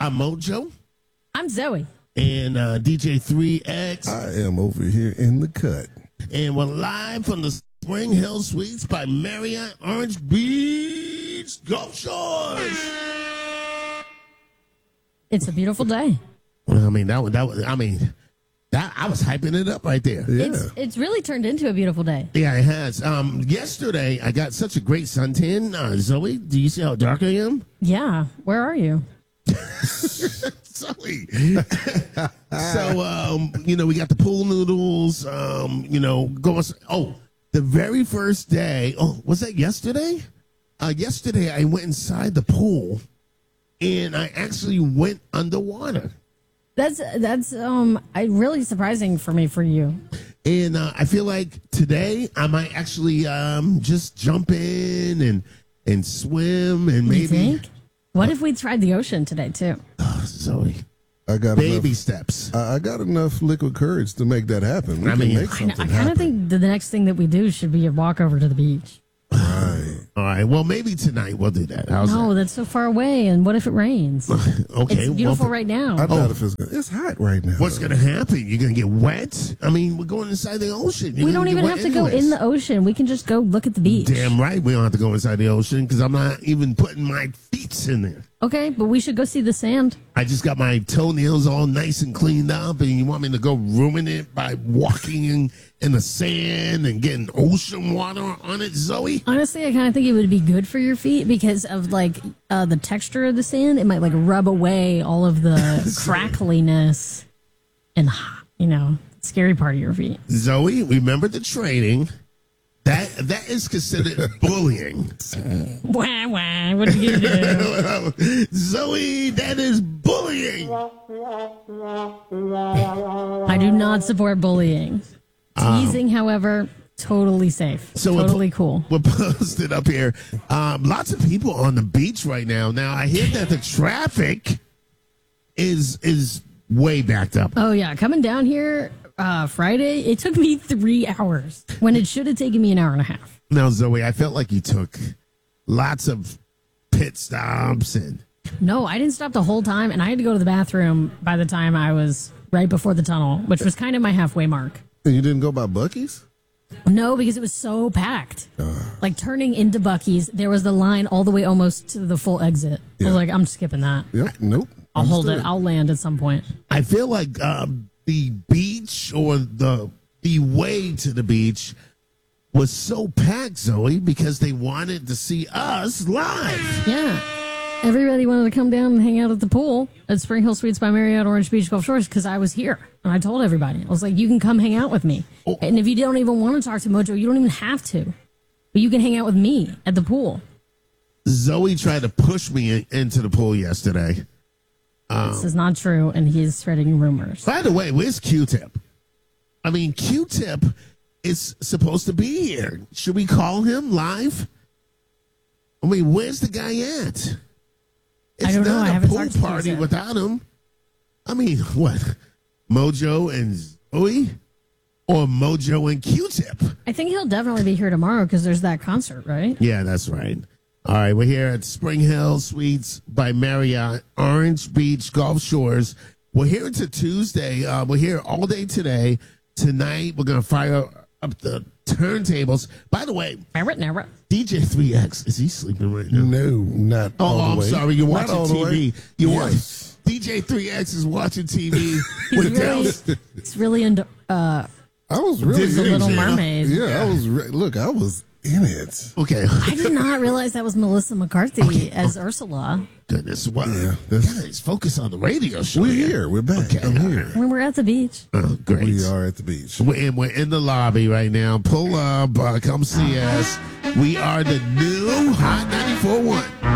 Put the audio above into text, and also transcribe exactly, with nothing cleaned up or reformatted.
I'm Mojo. I'm Zoe. And uh, D J three X. I am over here in the cut. And we're live from the Spring Hill Suites by Marriott Orange Beach Gulf Shores. It's a beautiful day. Well, I mean, that was, that was, I mean, that, I was hyping it up right there. Yeah. It's it's really turned into a beautiful day. Yeah, it has. Um, yesterday, I got such a great suntan. Uh, Zoe, do you see how dark I am? Yeah. Where are you? Zoe. So, um, you know, we got the pool noodles, um, you know, going. Oh, the very first day. Oh, was that yesterday? Uh, yesterday, I went inside the pool and I actually went underwater. That's that's um I really surprising for me for you. And uh, I feel like today I might actually um, just jump in and and swim and maybe. You think? What if we tried the ocean today too? Oh, Zoe, I got baby enough, steps. I I got enough liquid courage to make that happen. We I can mean, make I, something I kind happen. of think the, the next thing that we do should be a walk over to the beach. Right. All right. Well, maybe tonight we'll do that. How's No, that's so far away. And what if it rains? that? Okay. It's beautiful well, right now. I doubt Oh. if it's gonna. It's hot right now. What's going to happen? You're going to get wet? I mean, we're going inside the ocean. You're We gonna don't get even wet have to go anyways. in the ocean. We can just go look at the beach. Damn right we don't have to go inside the ocean because I'm not even putting my feet in there. Okay, but we should go see the sand. I just got my toenails all nice and cleaned up, and you want me to go ruin it by walking in, in the sand and getting ocean water on it, Zoe? Honestly, I kind of think it would be good for your feet because of like uh, the texture of the sand. It might like rub away all of the crackliness and, you know, scary part of your feet. Zoe, remember the training. That That is considered bullying. Wah, wah. What are you gonna do? Zoe, that is bullying. I do not support bullying. Teasing, however, totally safe. So we're totally po- cool. We're posted up here. Um, lots of people on the beach right now. Now I hear that the traffic is is way backed up. Oh yeah, coming down here uh, Friday, it took me three hours when it should have taken me an hour and a half. Now, Zoe, I felt like you took lots of pit stops and No, I didn't stop the whole time, and I had to go to the bathroom by the time I was right before the tunnel, which was kind of my halfway mark. And you didn't go by Buc-ee's? No, because it was so packed. Like turning into Buc-ee's, there was the line all the way almost to the full exit. I Yeah. was like, I'm skipping that. Yep. Nope. I'll hold it. Understood. I'll land at some point. I feel like um, the beach or the the way to the beach was so packed, Zoe, because they wanted to see us live. Yeah. Everybody wanted to come down and hang out at the pool at Spring Hill Suites by Marriott Orange Beach Gulf Shores because I was here. And I told everybody, I was like, you can come hang out with me. Oh. And if you don't even want to talk to Mojo, you don't even have to. But you can hang out with me at the pool. Zoe tried to push me in, into the pool yesterday. This is not true, and he is spreading rumors. By the way, where's Q-Tip? I mean, Q-Tip is supposed to be here. Should we call him live? I mean, where's the guy at? It's I don't know. not I a haven't pool talked to party Q-Tip. without him. I mean, what? Mojo and Zoe? Or Mojo and Q-Tip? I think he'll definitely be here tomorrow because there's that concert, right? Yeah, that's right. All right, we're here at Spring Hill Suites by Marriott, Orange Beach Gulf Shores. We're here until Tuesday. Uh, we're here all day today. Tonight, we're going to fire up the turntables. By the way, Never, never. D J three X, is he sleeping right now? No, not Oh, all the I'm way. sorry. You're Not all watching the T V. way. You Yes. watch D J three X is watching T V He's with really, Dallas. he's really into uh, I was really Disney The Little Channel. Mermaid. Yeah, I was. Re- look, I was in it. Okay. I did not realize that was Melissa McCarthy as Ursula. Goodness. What? Yeah, that's- Guys, focus on the radio show. We're here. We're back. Okay, I'm all here. When we're at the beach. Oh, great. We are at the beach. We're in, we're in the lobby right now. Pull up, uh, come see us. We are the new Hot ninety-four point one.